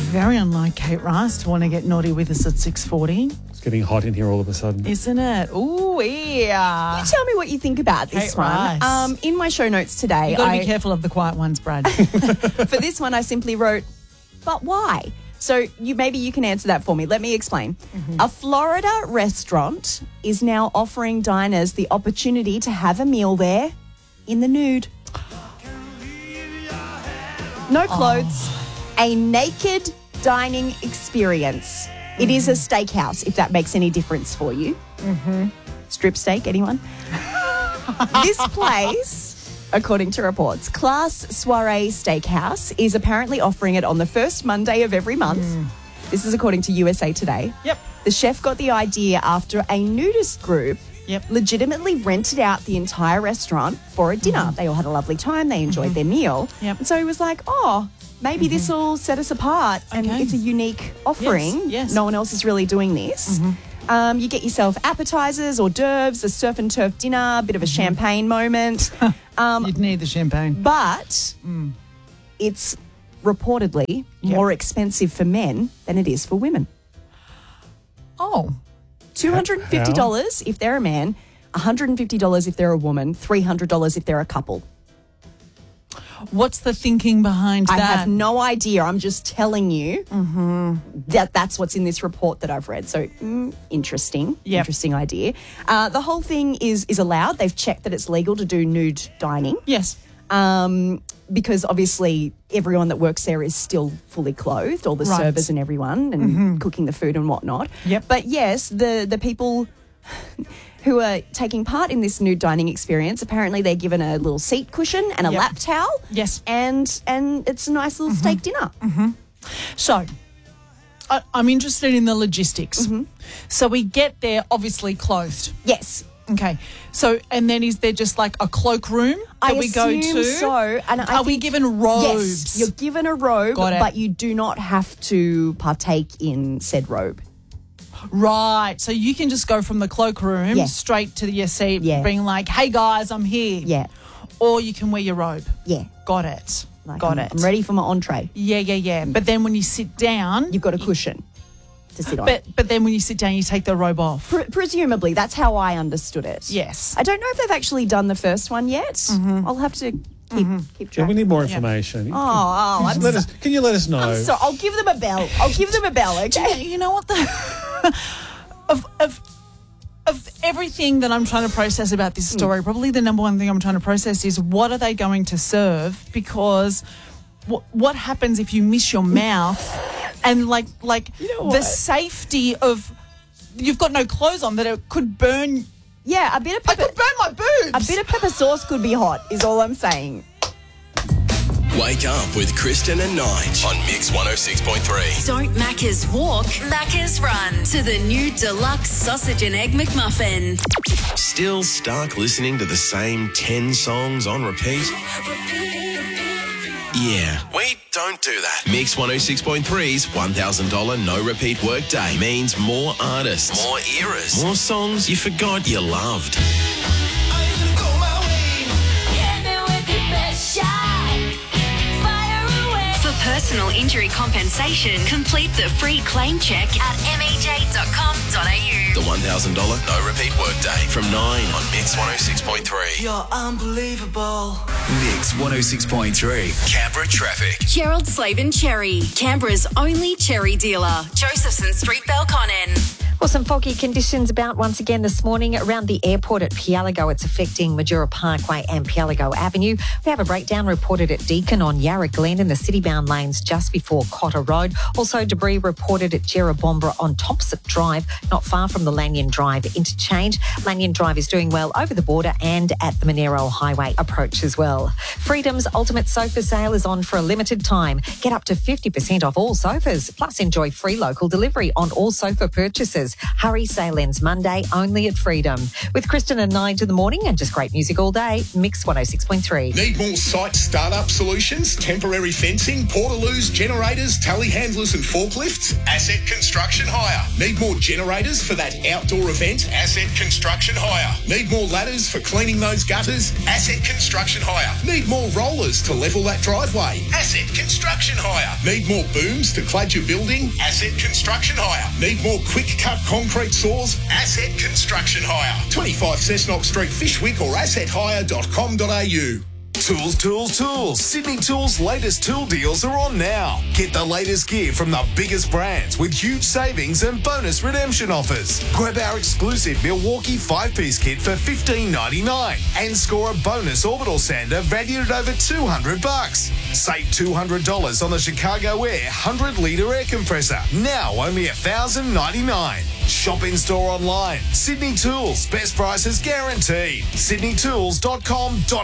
Very unlike Kate Rice to want to get naughty with us at 6:40. It's getting hot in here all of a sudden. Isn't it? Ooh, yeah. You tell me what you think about this Kate one. Rice. In my show notes today, You've got to be careful of the quiet ones, Brad. for this one, I simply wrote, but why? So maybe you can answer that for me. Let me explain. A Florida restaurant is now offering diners the opportunity to have a meal there in the nude. No clothes, a naked dining experience. It is a steakhouse, if that makes any difference for you. Strip steak, anyone? This place, according to reports, Class Soiree Steakhouse is apparently offering it on the first Monday of every month. This is according to USA Today. Yep. The chef got the idea after a nudist group legitimately rented out the entire restaurant for a dinner. They all had a lovely time. They enjoyed their meal. Yep. And so he was like, maybe this will set us apart and it's a unique offering. Yes. No one else is really doing this. You get yourself appetizers, hors d'oeuvres, a surf and turf dinner, a bit of a champagne moment. You'd need the champagne. But it's reportedly more expensive for men than it is for women. Oh. $250 if they're a man, $150 if they're a woman, $300 if they're a couple. What's the thinking behind that? I have no idea. I'm just telling you that that's what's in this report that I've read. So interesting. Yep. Interesting idea. The whole thing is allowed. They've checked that it's legal to do nude dining. Yes. Because obviously everyone that works there is still fully clothed, all the servers and everyone, and cooking the food and whatnot. Yep. But yes, the people who are taking part in this nude dining experience, apparently they're given a little seat cushion and a lap towel. Yes. And it's a nice little steak dinner. So, I'm interested in the logistics. So we get there obviously clothed. Yes. Okay. So, and then is there just like a cloakroom that we go to? So. And are we given robes? Yes, you're given a robe, Got it. but you do not have to partake in said robe. Right. So you can just go from the cloakroom straight to your seat being like, hey guys, I'm here. Yeah. Or you can wear your robe. Yeah. Got it. Like, Got I'm it. ready for my entree. Yeah. But then when you sit down... You've got a cushion to sit on. But then when you sit down, you take the robe off. Presumably, that's how I understood it. Yes. I don't know if they've actually done the first one yet. I'll have to keep Yeah, track. we need more information. Can you let us know? So I'll give them a bell. Okay. You know what of everything that I'm trying to process about this story, probably the number one thing I'm trying to process is what are they going to serve? Because what happens if you miss your mouth and like the safety of you've got no clothes on that it could burn. Yeah, a bit of pepper. I could burn my boobs. A bit of pepper sauce could be hot, is all I'm saying. Wake up with Kristen and Nige on Mix 106.3. Don't Macca's walk, Macca's run to the new deluxe sausage and egg McMuffin. Still stuck listening to the same 10 songs on repeat? Yeah, we don't do that. Mix 106.3's $1,000 no repeat workday means more artists, more eras, more songs you forgot you loved. Personal injury compensation, complete the free claim check at mej.com.au. The $1,000 no repeat workday from 9 on Mix 106.3. You're unbelievable. Mix 106.3. Canberra traffic. Gerald Slavin Cherry, Canberra's only cherry dealer. Josephson Street, Belconnen. Well, some foggy conditions about once again this morning around the airport at Pialligo. It's affecting Majura Parkway and Pialligo Avenue. We have a breakdown reported at Deakin on Yarra Glen in the city-bound lanes just before Cotter Road. Also, debris reported at Jerrabombra on Thompson Drive, not far from the Lanyon Drive interchange. Lanyon Drive is doing well over the border and at the Monero Highway approach as well. Freedom's Ultimate Sofa Sale is on for a limited time. Get up to 50% off all sofas, plus enjoy free local delivery on all sofa purchases. Hurry, sale ends Monday only at Freedom. With Kristen and Nige in the morning and just great music all day, Mix 106.3. Need more site startup solutions, temporary fencing, portaloos, generators, telehandlers and forklifts? Asset Construction Hire. Need more generators for that outdoor event? Asset Construction Hire. Need more ladders for cleaning those gutters? Asset Construction Hire. Need more rollers to level that driveway? Asset Construction Hire. Need more booms to clad your building? Asset Construction Hire. Need more quick-cut concrete saws? Asset Construction Hire. 25 Cessnock Street, Fishwick or assethire.com.au. Tools, tools, tools. Sydney Tools' latest tool deals are on now. Get the latest gear from the biggest brands with huge savings and bonus redemption offers. Grab our exclusive Milwaukee 5-piece kit for $15.99 and score a bonus orbital sander valued at over $200. Save $200 on the Chicago Air 100-litre air compressor. Now only $1,099. Shop in-store online. Sydney Tools. Best prices guaranteed. sydneytools.com.au